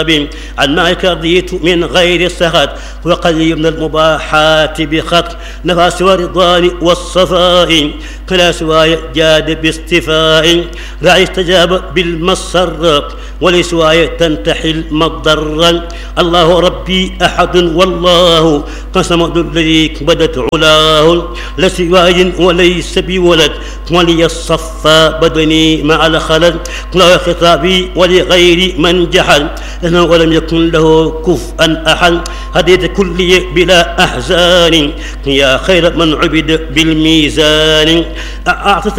عن معك رضيت من غير سخط وقليل من المباحات بخط نفى سوى الرضوان والصفاء كلا سواي جاد باستفاء راعي استجاب بالمسر ولسواي تنتحي المضر الله ربي أحد والله قسم الذي بدت علاه لسواي وليس بولد ولي الصفا بدني مع الخلل لا خطابي ولغير من جحل ولم يكن له كفءا أحد هديت كلي بلا أحزان يا خير من عبد بالميزان أعطت